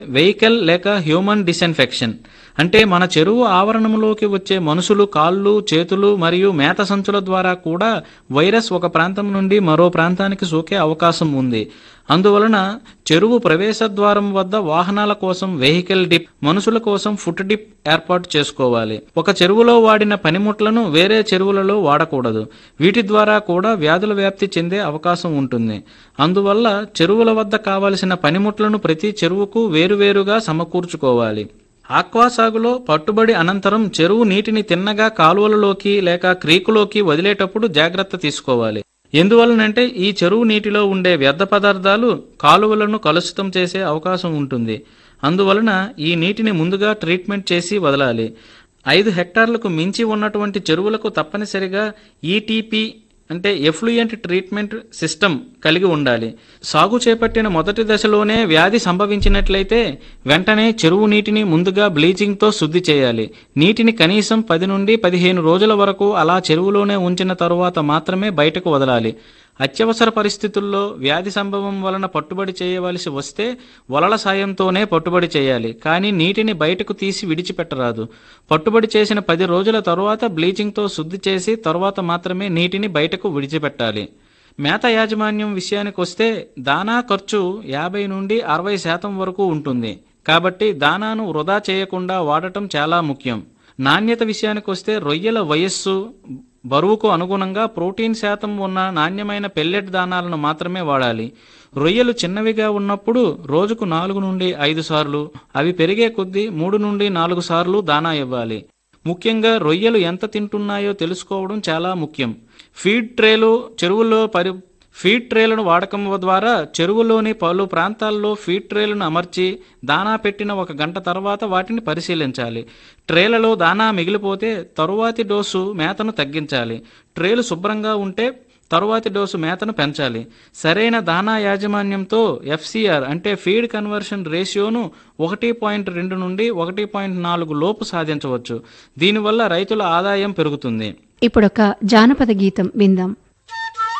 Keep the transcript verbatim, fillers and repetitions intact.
Vehicle లేక human disinfection అంటే మన చెరువు ఆవరణంలోకి వచ్చే మనుషులు కాళ్ళు చేతులు మరియు మేత సంచుల ద్వారా కూడా వైరస్ ఒక ప్రాంతం నుండి మరో ప్రాంతానికి సోకే అవకాశం ఉంది. అందువలన చెరువు ప్రవేశ ద్వారం వద్ద వాహనాల కోసం వెహికల్ డిప్, మనుషుల కోసం ఫుట్ డిప్ ఏర్పాటు చేసుకోవాలి. ఒక చెరువులో వాడిన పనిముట్లను వేరే చెరువులలో వాడకూడదు. వీటి ద్వారా కూడా వ్యాధుల వ్యాప్తి చెందే అవకాశం ఉంటుంది. అందువల్ల చెరువుల వద్ద కావలసిన పనిముట్లను ప్రతి చెరువుకు వేరువేరుగా సమకూర్చుకోవాలి. ఆక్వా సాగులో పట్టుబడి అనంతరం చెరువు నీటిని తిన్నగా కాలువలలోకి లేక క్రీకులోకి వదిలేటప్పుడు జాగ్రత్త తీసుకోవాలి. ఎందువలనంటే ఈ చెరువు నీటిలో ఉండే వ్యర్థ పదార్థాలు కాలువలను కలుషితం చేసే అవకాశం ఉంటుంది. అందువలన ఈ నీటిని ముందుగా ట్రీట్మెంట్ చేసి వదలాలి. ఐదు హెక్టార్లకు మించి ఉన్నటువంటి చెరువులకు తప్పనిసరిగా ఈటీపీ అంటే ఎఫ్లూయంట్ ట్రీట్మెంట్ సిస్టమ్ కలిగి ఉండాలి. సాగు చేపట్టిన మొదటి దశలోనే వ్యాధి సంభవించినట్లయితే వెంటనే చెరువు నీటిని ముందుగా బ్లీచింగ్తో శుద్ధి చేయాలి. నీటిని కనీసం పది నుండి పదిహేను రోజుల వరకు అలా చెరువులోనే ఉంచిన తరువాత మాత్రమే బయటకు వదలాలి. అత్యవసర పరిస్థితుల్లో వ్యాధి సంభవం వలన పట్టుబడి చేయవలసి వస్తే వలల సాయంతోనే పట్టుబడి చేయాలి. కానీ నీటిని బయటకు తీసి విడిచిపెట్టరాదు. పట్టుబడి చేసిన పది రోజుల తరువాత బ్లీచింగ్తో శుద్ధి చేసి తరువాత మాత్రమే నీటిని బయటకు విడిచిపెట్టాలి. మేత యాజమాన్యం విషయానికి వస్తే దానా ఖర్చు యాభై నుండి అరవై శాతం వరకు ఉంటుంది. కాబట్టి దానాను వృధా చేయకుండా వాడటం చాలా ముఖ్యం. నాణ్యత విషయానికి వస్తే రొయ్యల వయస్సు బరువుకు అనుగుణంగా ప్రోటీన్ శాతం ఉన్న నాణ్యమైన పెల్లెట్ దానాలను మాత్రమే వాడాలి. రొయ్యలు చిన్నవిగా ఉన్నప్పుడు రోజుకు నాలుగు నుండి ఐదు సార్లు, అవి పెరిగే కొద్దీ మూడు నుండి నాలుగు సార్లు దానా ఇవ్వాలి. ముఖ్యంగా రొయ్యలు ఎంత తింటున్నాయో తెలుసుకోవడం చాలా ముఖ్యం. ఫీడ్ ట్రేలు చెరువుల్లో పరి ఫీడ్ ట్రేలను వాడకం ద్వారా చెరువులోని పలు ప్రాంతాల్లో ఫీడ్ ట్రేలను అమర్చి దానా పెట్టిన ఒక గంట తర్వాత వాటిని పరిశీలించాలి. ట్రేలలో దానా మిగిలిపోతే తరువాతి డోసు మేతను తగ్గించాలి. ట్రేలు శుభ్రంగా ఉంటే తరువాతి డోసు మేతను పెంచాలి. సరైన దానా యాజమాన్యంతో ఎఫ్సిఆర్ అంటే ఫీడ్ కన్వర్షన్ రేషియోను ఒకటి పాయింట్ రెండు నుండి ఒకటి పాయింట్ నాలుగు లోపు సాధించవచ్చు. దీనివల్ల రైతుల ఆదాయం పెరుగుతుంది. ఇప్పుడొక జానపద గీతం విందాం.